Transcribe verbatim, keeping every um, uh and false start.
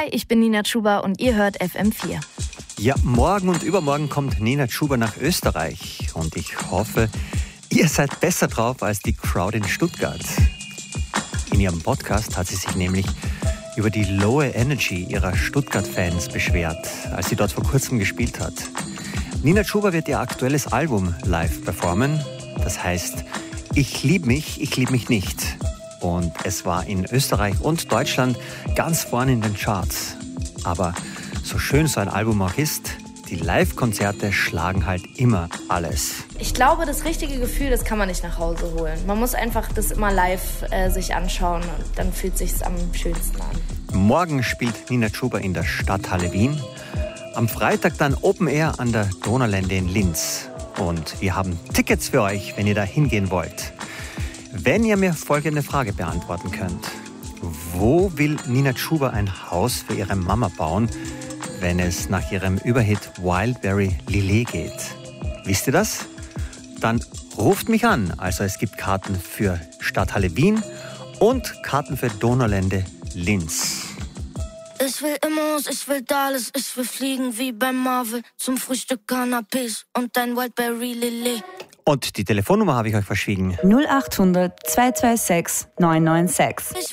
ich bin Nina Tschuber und ihr hört F M vier. Ja, morgen und übermorgen kommt Nina Tschuber nach Österreich und ich hoffe, ihr seid besser drauf als die Crowd in Stuttgart. In ihrem Podcast hat sie sich nämlich über die lowe Energy ihrer Stuttgart-Fans beschwert, als sie dort vor kurzem gespielt hat. Nina Tschuber wird ihr aktuelles Album live performen. Das heißt, ich lieb mich, ich lieb mich nicht. Und es war in Österreich und Deutschland ganz vorne in den Charts. Aber so schön so ein Album auch ist, die Live-Konzerte schlagen halt immer alles. Ich glaube, das richtige Gefühl, das kann man nicht nach Hause holen. Man muss einfach das immer live äh, sich anschauen und dann fühlt es sich am schönsten an. Morgen spielt Nina Tschuber in der Stadthalle Wien. Am Freitag dann Open Air an der Donaulände in Linz. Und wir haben Tickets für euch, wenn ihr da hingehen wollt. Wenn ihr mir folgende Frage beantworten könnt. Wo will Nina Tschuber ein Haus für ihre Mama bauen, wenn es nach ihrem Überhit Wildberry Lillet geht? Wisst ihr das? Dann ruft mich an. Also es gibt Karten für Stadthalle Wien und Karten für Donaulände Linz. Ich will Immos, ich will Dallas, ich will fliegen wie beim Marvel. Zum Frühstück Canapés und ein Wildberry Lillet. Und die Telefonnummer habe ich euch verschwiegen. null acht hundert zwei zwei sechs neun neun sechs.